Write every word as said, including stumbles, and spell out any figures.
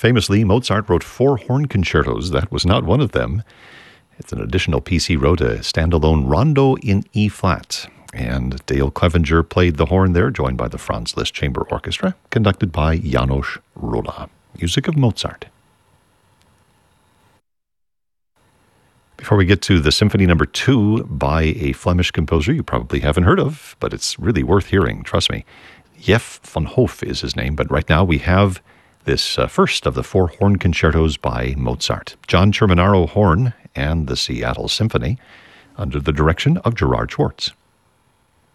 Famously, Mozart wrote four horn concertos. That was not one of them. It's an additional piece he wrote, a standalone rondo in E-flat. And Dale Clevenger played the horn there, joined by the Franz Liszt Chamber Orchestra, conducted by János Róla. Music of Mozart. Before we get to the Symphony Number Two by a Flemish composer you probably haven't heard of, but it's really worth hearing, trust me. Jef van Hoof is his name, but right now we have this uh, first of the four horn concertos by Mozart. John Cerminaro horn and the Seattle Symphony, under the direction of Gerard Schwartz.